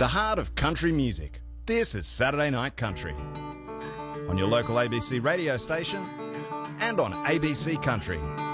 The heart of country music. This is Saturday Night Country. On your local ABC radio station and on ABC Country.